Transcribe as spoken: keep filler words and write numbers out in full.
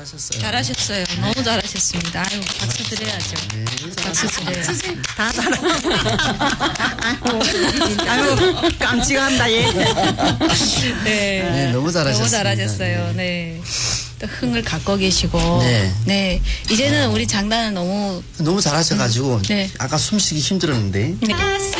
잘하셨어요. 잘하셨어요. 너무 잘하셨습니다. 아유, 박수 드려야죠. 네, 박수 드려요. 다 잘하. 아유, 깜찍한다 얘. 네. 네, 너무 잘하셨습니다. 너무 잘하셨어요. 네. 또 흥을 갖고 계시고. 네. 네. 이제는 우리 장단을 너무 너무 잘하셔가지고 네. 아까 숨쉬기 힘들었는데. 네.